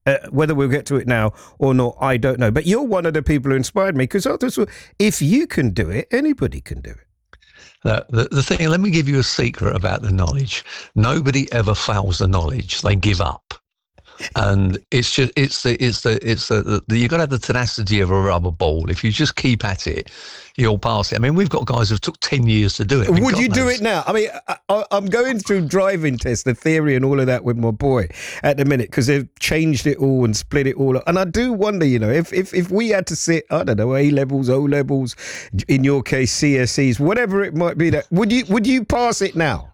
Whether we'll get to it now or not, I don't know. But you're one of the people who inspired me, because if you can do it, anybody can do it. The thing, let me give you a secret about the knowledge. Nobody ever fails the knowledge. They give up. And it's you got to have the tenacity of a rubber ball. If you just keep at it, you'll pass it. I mean, we've got guys who took 10 years to do it. Would you do it now? I mean, I'm going through driving tests, the theory and all of that with my boy at the minute, because they've changed it all and split it all up. And I do wonder, if we had to sit, I don't know, A-levels, O-levels, in your case, CSEs, whatever it might be, that would you pass it now?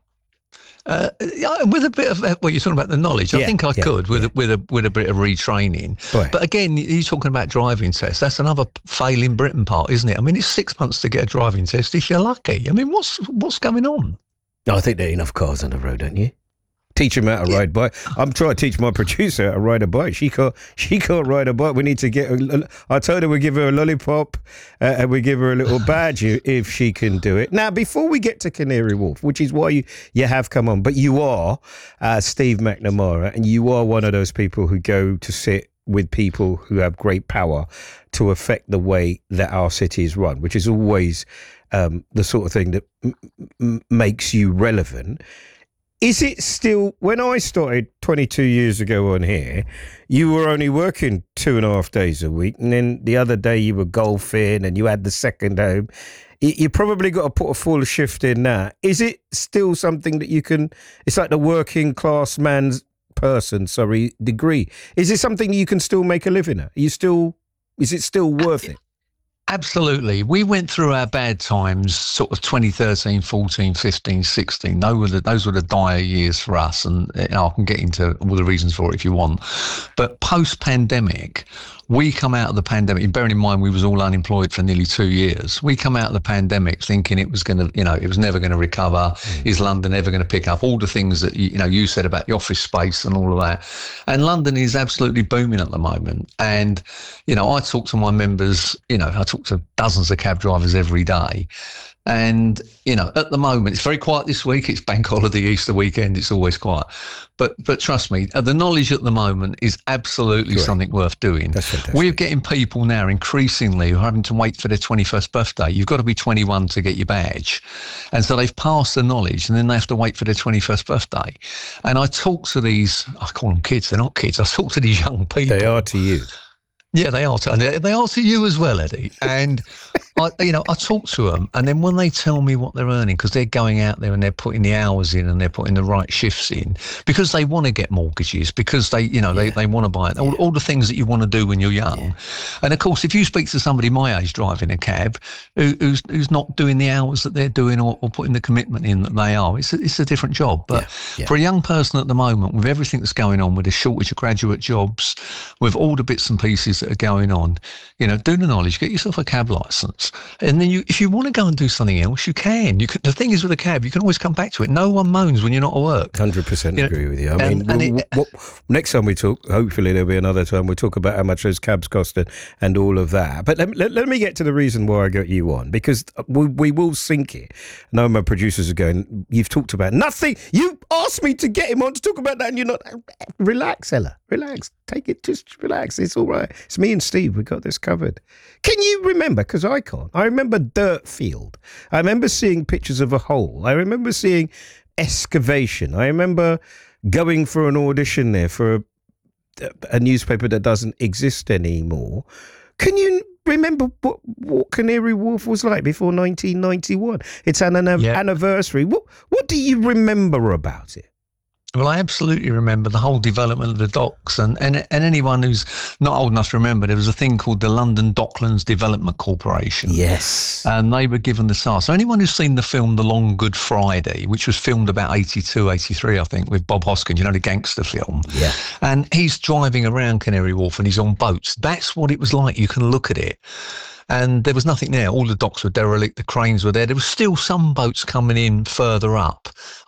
With a bit of you're talking about the knowledge. I think I could with a bit of retraining. Right. But again, you're talking about driving tests. That's another failing Britain part, isn't it? I mean, it's 6 months to get a driving test if you're lucky. I mean, what's going on? I think there are enough cars on the road, don't you? Teach him how to ride bike. I'm trying to teach my producer how to ride a bike. She can't ride a bike. We need to get I told her we'd give her a lollipop and we give her a little badge if she can do it. Now, before we get to Canary Wharf, which is why you have come on, but you are Steve McNamara, and you are one of those people who go to sit with people who have great power to affect the way that our city is run, which is always the sort of thing that makes you relevant. Is it still, when I started 22 years ago on here, you were only working 2.5 days a week, and then the other day you were golfing and you had the second home. You probably got to put a full shift in that. Is it still something that you can, it's like the working class man's degree. Is it something you can still make a living at? Is it still worth it? Absolutely. We went through our bad times, sort of 2013, 14, 15, 16. Those were the dire years for us. And I can get into all the reasons for it if you want. But post-pandemic, we come out of the pandemic, bearing in mind we was all unemployed for nearly 2 years. We come out of the pandemic thinking it was going to, it was never going to recover. Is London ever going to pick up? All the things that, you said about the office space and all of that. And London is absolutely booming at the moment. And, I talk to my members, I talk to dozens of cab drivers every day. And, at the moment, it's very quiet this week. It's bank holiday, Easter weekend. It's always quiet. But trust me, the knowledge at the moment is absolutely something worth doing. That's fantastic. We're getting people now increasingly who are having to wait for their 21st birthday. You've got to be 21 to get your badge. And so they've passed the knowledge and then they have to wait for their 21st birthday. And I talk to these, I call them kids. They're not kids. I talk to these young people. They are to you. Yeah, they are. They are to you as well, Eddie. And I talk to them, and then when they tell me what they're earning, because they're going out there and they're putting the hours in and they're putting the right shifts in, because they want to get mortgages, because they want to buy it, all the things that you want to do when you're young. Yeah. And of course, if you speak to somebody my age driving a cab who's not doing the hours that they're doing or putting the commitment in that they are, it's a different job. But for a young person at the moment, with everything that's going on, with a shortage of graduate jobs, with all the bits and pieces that are going on, do the knowledge, get yourself a cab license, and then if you want to go and do something else, you can. The thing is with a cab, you can always come back to it. No one moans when you're not at work. 100% agree with you. I mean, next time we talk, hopefully there'll be another time, we'll talk about how much those cabs cost and all of that. But let me get to the reason why I got you on, because we will sink it. I know my producers are going, you've talked about nothing. You asked me to get him on to talk about that, and you're not. Relax, Ella. Relax. Take it. Just relax. It's all right. It's me and Steve. We got this covered. Can you remember? Because I can't. I remember dirt field. I remember seeing pictures of a hole. I remember seeing excavation. I remember going for an audition there for a newspaper that doesn't exist anymore. Can you remember what Canary Wharf was like before 1991? It's an anniversary. What do you remember about it? Well, I absolutely remember the whole development of the docks, and anyone who's not old enough to remember, there was a thing called the London Docklands Development Corporation. Yes. And they were given the task. So anyone who's seen the film The Long Good Friday, which was filmed about 82, 83, I think, with Bob Hoskins, the gangster film. Yeah. And he's driving around Canary Wharf and he's on boats. That's what it was like. You can look at it. And there was nothing there. All the docks were derelict. The cranes were there. There was still some boats coming in further up.